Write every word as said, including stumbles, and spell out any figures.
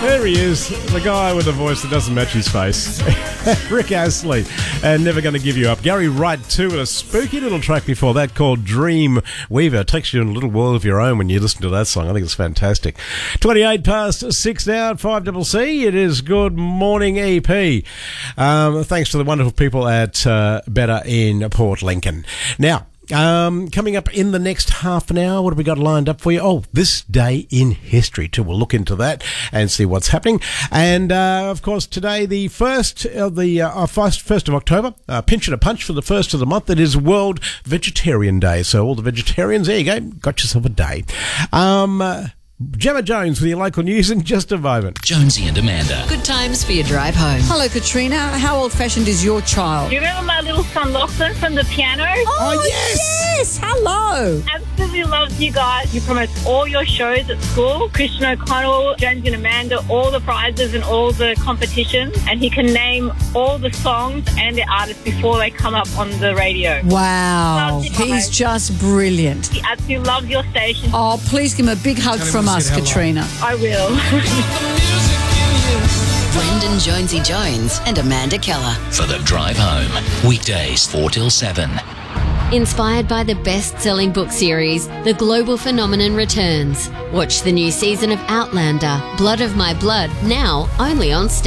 There he is, the guy with the voice that doesn't match his face. Rick Astley, and Never Gonna Give You Up. Gary Wright too, and a spooky little track before that called Dream Weaver. It takes you in a little world of your own when you listen to that song. I think it's fantastic. twenty-eight past six now at five C C. It is Good Morning E P. Um, thanks to the wonderful people at uh, Better in Port Lincoln. Now, Um, coming up in the next half an hour, what have we got lined up for you? Oh, this day in history too. We'll look into that and see what's happening. And uh, of course, today the first of the uh, first first of October, uh, pinch and a punch for the first of the month. It is World Vegetarian Day. So all the vegetarians, there you go, got yourself a day. Um. Uh, Gemma Jones with your local news in just a moment. Jonesy and Amanda. Good times for your drive home. Hello, Katrina. How old-fashioned is your child? Do you remember my little son Lachlan from the piano? Oh, Oh, yes! yes! Hello! Absolutely loves you guys. You promote all your shows at school. Christian O'Connell, Jonesy and Amanda, all the prizes and all the competitions. And he can name all the songs and the artists before they come up on the radio. Wow. Loves you He's guys. just brilliant. He absolutely loves your station. Oh, please give him a big hug Tell him from we us, said hello. Katrina. I will. Brendan Jonesy Jones and Amanda Keller. For the drive home. Weekdays four till seven. Inspired by the best-selling book series, The Global Phenomenon returns. Watch the new season of Outlander, Blood of My Blood, now only on Stan.